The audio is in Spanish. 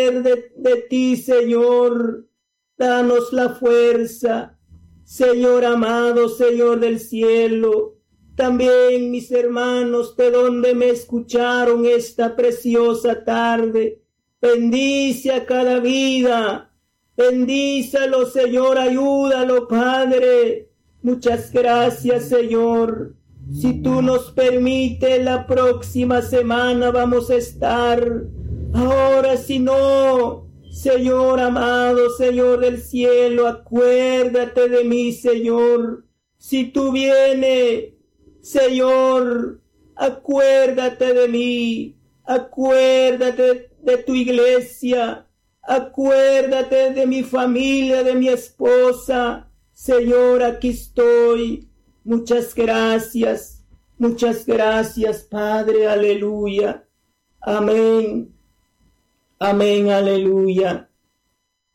de ti, Señor. Danos la fuerza, Señor amado, Señor del cielo. También mis hermanos de donde me escucharon esta preciosa tarde. Bendice a cada vida. Bendícelo, Señor, ayúdalo, Padre. Muchas gracias, Señor. Si tú nos permites, la próxima semana vamos a estar. Ahora, si no, Señor amado, Señor del cielo, acuérdate de mí, Señor. Si tú vienes, Señor, acuérdate de mí. Acuérdate de tu iglesia. Acuérdate de mi familia, de mi esposa. Señor, aquí estoy. Muchas gracias, Padre, aleluya. Amén, amén, aleluya.